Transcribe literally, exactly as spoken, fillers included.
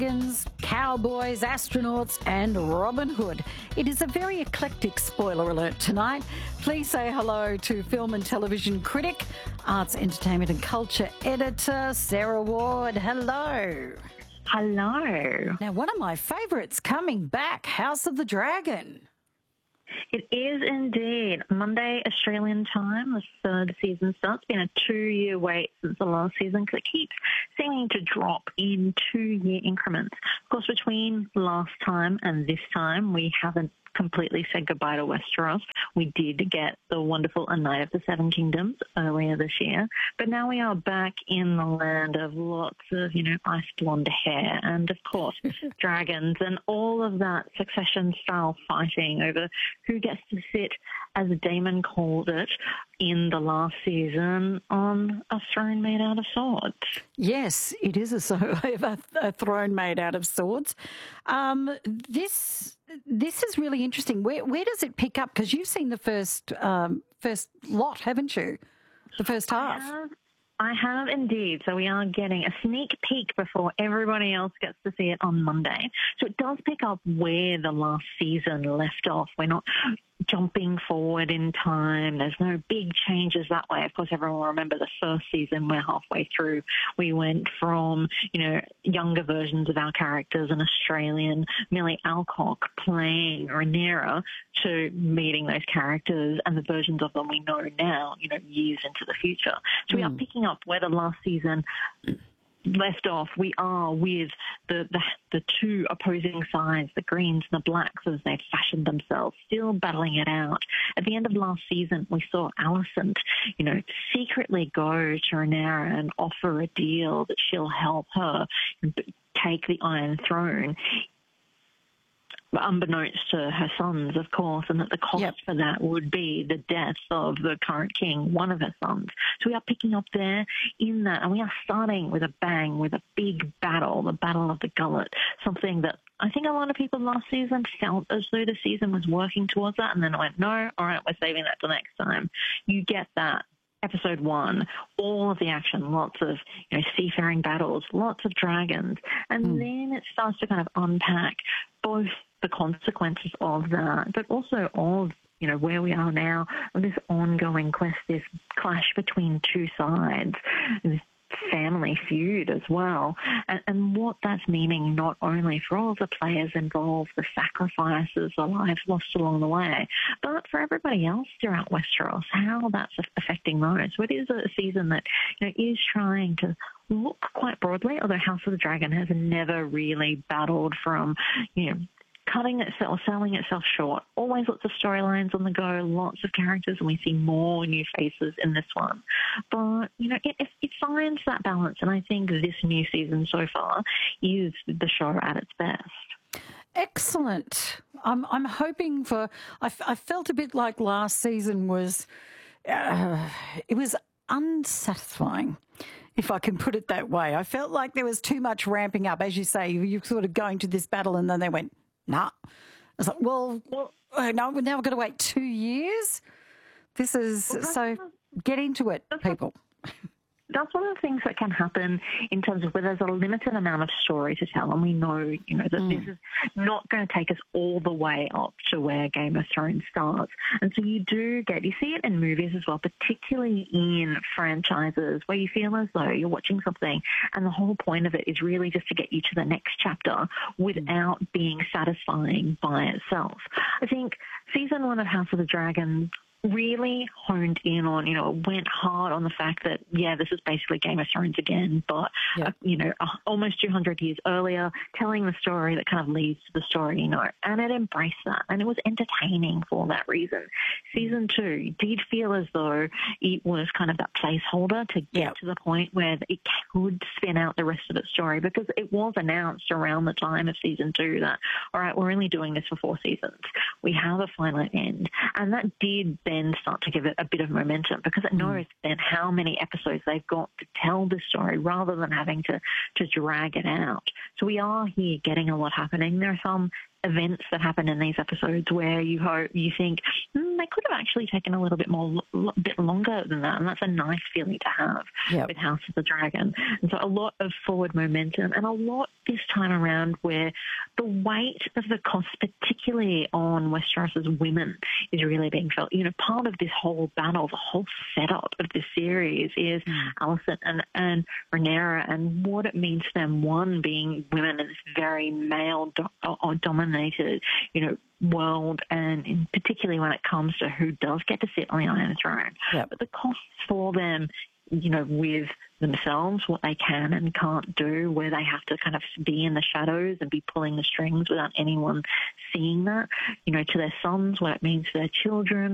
dragons, cowboys, astronauts, and Robin Hood. It is a very eclectic spoiler alert tonight. Please say hello to film and television critic, arts, entertainment and culture editor, Sarah Ward. Hello. Hello. Now, one of my favourites coming back, House of the Dragon. It is indeed. Monday, Australian time, the third season starts. It's been a two-year wait since the last season because it keeps seeming to drop in two-year increments. Of course, between last time and this time, we haven't completely said goodbye to Westeros. We did get the wonderful A Night of the Seven Kingdoms earlier this year, but now we are back in the land of lots of, you know, ice blonde hair and, of course, dragons and all of that succession-style fighting over who gets to sit, as Daemon called it, in the last season on a throne made out of swords. Yes, it is a, so, a, a throne made out of swords. Um, this this is really interesting. Where where does it pick up? Because you've seen the first um, first lot, haven't you? The first half. I have, I have indeed. So we are getting a sneak peek before everybody else gets to see it on Monday. So it does pick up where the last season left off. We're not jumping forward in time. There's no big changes that way. Of course, everyone will remember the first season. We're halfway through. We went from, you know, younger versions of our characters, an Australian Millie Alcock playing Rhaenyra, to meeting those characters and the versions of them we know now, you know, years into the future. So mm. we are picking up where the last season left off. We are with the, the the two opposing sides, the greens and the blacks, as they've fashioned themselves, still battling it out. At the end of last season, we saw Alicent, you know, secretly go to Rhaenyra and offer a deal that she'll help her take the Iron Throne, unbeknownst to her sons, of course, and that the cost yep. for that would be the death of the current king, one of her sons. So we are picking up there in that, and we are starting with a bang, with a big battle, the Battle of the Gullet, something that I think a lot of people last season felt as though the season was working towards that, and then I went, no, all right, we're saving that till next time. You get that. Episode one, all of the action, lots of, you know, seafaring battles, lots of dragons, and mm. then it starts to kind of unpack both the consequences of that, but also of, you know, where we are now, this ongoing quest, this clash between two sides, this family feud as well, and, and what that's meaning not only for all of the players involved, the sacrifices, the lives lost along the way, but for everybody else throughout Westeros, how that's affecting those. So it is a season that, you know, is trying to look quite broadly, although House of the Dragon has never really battled from, you know, cutting itself, selling itself short. Always lots of storylines on the go, lots of characters, and we see more new faces in this one. But, you know, it, it finds that balance, and I think this new season so far is the show at its best. Excellent. I'm I'm hoping for. I, I felt a bit like last season was. Uh, it was unsatisfying, if I can put it that way. I felt like there was too much ramping up, as you say. You're sort of going to this battle, and then they went, nah. I was like, well, well no, now we've got to wait two years. This is well, so. Get into it, people. That's one of the things that can happen in terms of where there's a limited amount of story to tell, and we know, you know, that mm. this is not going to take us all the way up to where Game of Thrones starts. And so you do get, you see it in movies as well, particularly in franchises where you feel as though you're watching something and the whole point of it is really just to get you to the next chapter without being satisfying by itself. I think season one of House of the Dragon really honed in on, you know, went hard on the fact that, yeah, this is basically Game of Thrones again, but, yeah. uh, you know, uh, almost two hundred years earlier, telling the story that kind of leads to the story, you know, and it embraced that, and it was entertaining for that reason. Season two did feel as though it was kind of that placeholder to get yeah. to the point where it could spin out the rest of its story, because it was announced around the time of season two that, all right, we're only doing this for four seasons. We have a finite end, and that did then start to give it a bit of momentum, because it knows then how many episodes they've got to tell the story rather than having to, to drag it out. So we are here getting a lot happening. There are some events that happen in these episodes where you hope you think mm, they could have actually taken a little bit more, a bit longer than that, and that's a nice feeling to have yep. with House of the Dragon. And so a lot of forward momentum, and a lot this time around where the weight of the cost, particularly on Westeros's women, is really being felt. You know, part of this whole battle, the whole setup of this series is mm. Alicent and and Rhaenyra, and what it means to them. One, being women in this very male do- dominated, you know, world, and in particularly when it comes to who does get to sit on the Iron Throne. Yep. But the costs for them, you know, with themselves, what they can and can't do, where they have to kind of be in the shadows and be pulling the strings without anyone seeing that, you know, to their sons, what it means to their children,